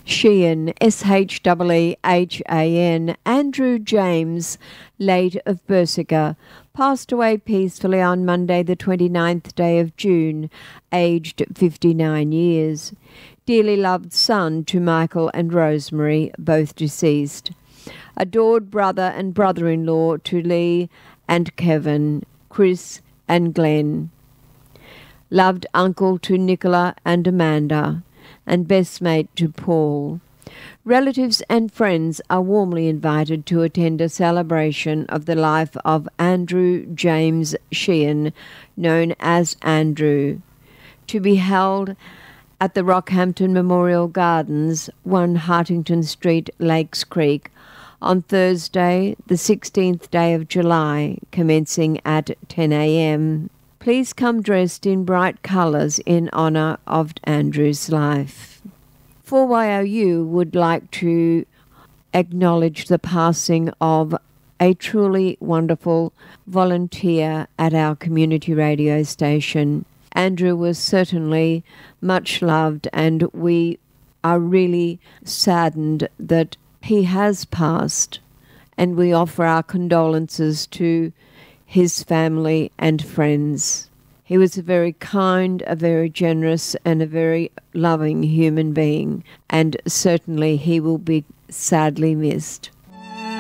Sheehan, Sheehan, Andrew James, late of Bersica, passed away peacefully on Monday the 29th day of June, aged 59 years. Dearly loved son to Michael and Rosemary, both deceased. Adored brother and brother-in-law to Lee and Kevin, Chris and Glenn. Loved uncle to Nicola and Amanda, and best mate to Paul. Relatives and friends are warmly invited to attend a celebration of the life of Andrew James Sheehan, known as Andrew, to be held at the Rockhampton Memorial Gardens, 1 Hartington Street, Lakes Creek, on Thursday, the 16th day of July, commencing at 10 a.m. Please come dressed in bright colours in honour of Andrew's life. 4YOU would like to acknowledge the passing of a truly wonderful volunteer at our community radio station. Andrew was certainly much loved, and we are really saddened that he has passed, and we offer our condolences to his family and friends. He was a very kind, a very generous, and a very loving human being, and certainly he will be sadly missed.